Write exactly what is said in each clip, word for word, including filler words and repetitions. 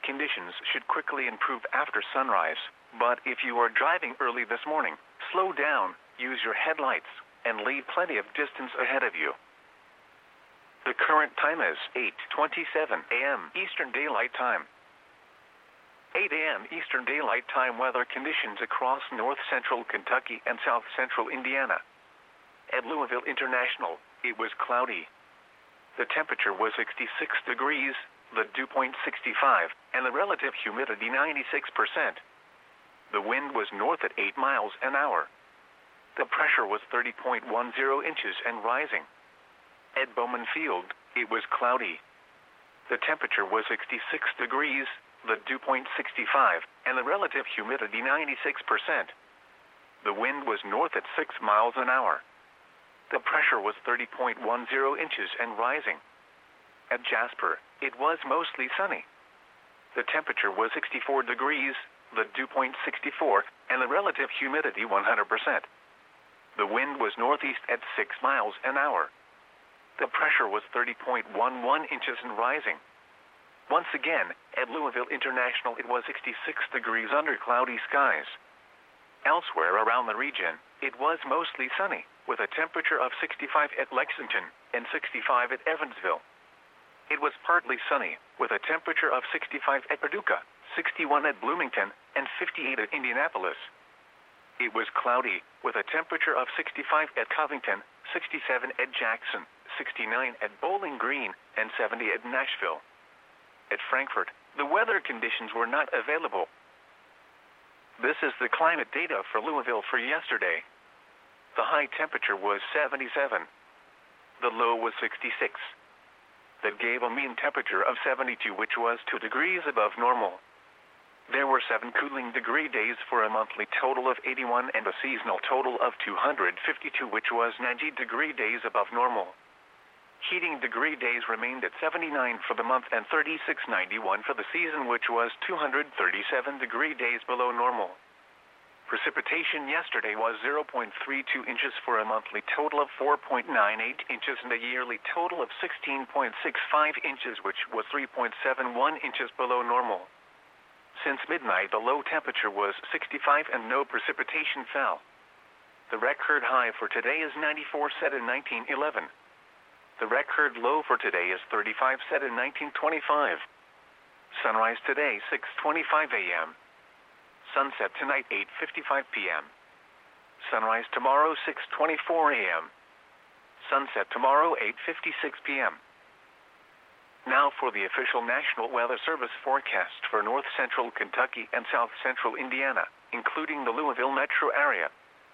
conditions should quickly improve after sunrise, but if you are driving early this morning, slow down, use your headlights, and leave plenty of distance ahead of you. The current time is eight twenty-seven a m Eastern Daylight Time. eight a m Eastern Daylight Time weather conditions across north-central Kentucky and south-central Indiana. At Louisville International, it was cloudy. The temperature was sixty-six degrees, the dew point sixty-five, and the relative humidity ninety-six percent. The wind was north at eight miles an hour. The pressure was thirty point one zero inches and rising. At Bowman Field, it was cloudy. The temperature was sixty-six degrees, the dew point sixty-five, and the relative humidity ninety-six percent. The wind was north at six miles an hour. The pressure was thirty point one zero inches and rising. At Jasper, it was mostly sunny. The temperature was sixty-four degrees, the dew point sixty-four, and the relative humidity one hundred percent. The wind was northeast at six miles an hour. The pressure was thirty point one one inches and rising. Once again, at Louisville International, it was sixty-six degrees under cloudy skies. Elsewhere around the region, it was mostly sunny, with a temperature of sixty-five at Lexington and sixty-five at Evansville. It was partly sunny, with a temperature of sixty-five at Paducah, sixty-one at Bloomington, and fifty-eight at Indianapolis. It was cloudy, with a temperature of sixty-five at Covington, sixty-seven at Jackson, sixty-nine at Bowling Green, and seventy at Nashville. At Frankfort, the weather conditions were not available. This is the climate data for Louisville for yesterday. The high temperature was seventy-seven. The low was sixty-six. That gave a mean temperature of seventy-two, which was two degrees above normal. There were seven cooling degree days for a monthly total of eighty-one and a seasonal total of two hundred fifty-two, which was ninety degree days above normal. Heating degree days remained at seventy-nine for the month and thirty-six ninety-one for the season, which was two hundred thirty-seven degree days below normal. Precipitation yesterday was zero point three two inches for a monthly total of four point nine eight inches and a yearly total of sixteen point six five inches, which was three point seven one inches below normal. Since midnight, the low temperature was sixty-five and no precipitation fell. The record high for today is ninety-four, set in nineteen eleven. The record low for today is thirty-five, set in nineteen twenty-five. Sunrise today, six twenty-five a m Sunset tonight, eight fifty-five p m Sunrise tomorrow, six twenty-four a m Sunset tomorrow, eight fifty-six p m Now for the official National Weather Service forecast for north-central Kentucky and south-central Indiana, including the Louisville metro area.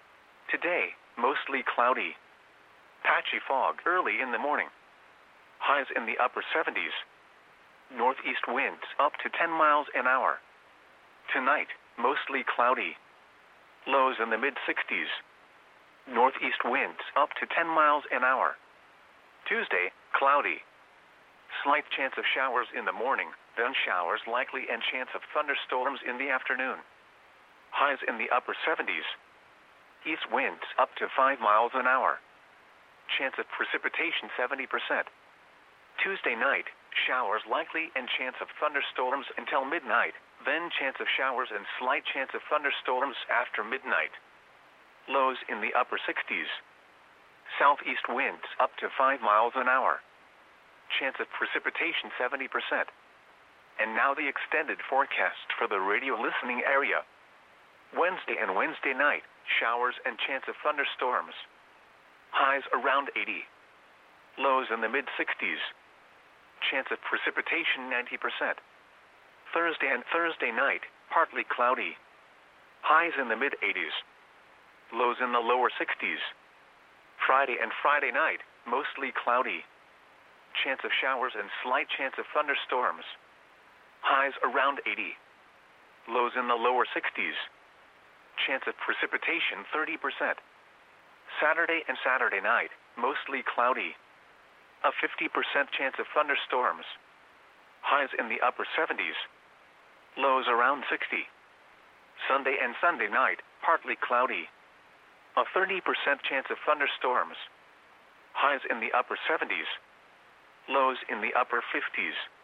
Today, mostly cloudy. Patchy fog early in the morning. Highs in the upper seventies. Northeast winds up to ten miles an hour. Tonight, mostly cloudy. Lows in the mid-sixties. Northeast winds up to ten miles an hour. Tuesday, cloudy. Slight chance of showers in the morning, then showers likely and chance of thunderstorms in the afternoon. Highs in the upper seventies. East winds up to five miles an hour. Chance of precipitation seventy percent. Tuesday night, showers likely and chance of thunderstorms until midnight, then chance of showers and slight chance of thunderstorms after midnight. Lows in the upper sixties. Southeast winds up to five miles an hour. Chance of precipitation seventy percent. And now the extended forecast for the radio listening area. Wednesday and Wednesday night, showers and chance of thunderstorms. Highs around eighty. Lows in the mid-sixties. Chance of precipitation ninety percent. Thursday and Thursday night, partly cloudy. Highs in the mid-eighties. Lows in the lower sixties. Friday and Friday night, mostly cloudy. Chance of showers and slight chance of thunderstorms. Highs around eighty. Lows in the lower sixties. Chance of precipitation thirty percent. Saturday and Saturday night, mostly cloudy. A fifty percent chance of thunderstorms. Highs in the upper seventies. Lows around sixty. Sunday and Sunday night, partly cloudy. A thirty percent chance of thunderstorms. Highs in the upper seventies. Lows in the upper fifties.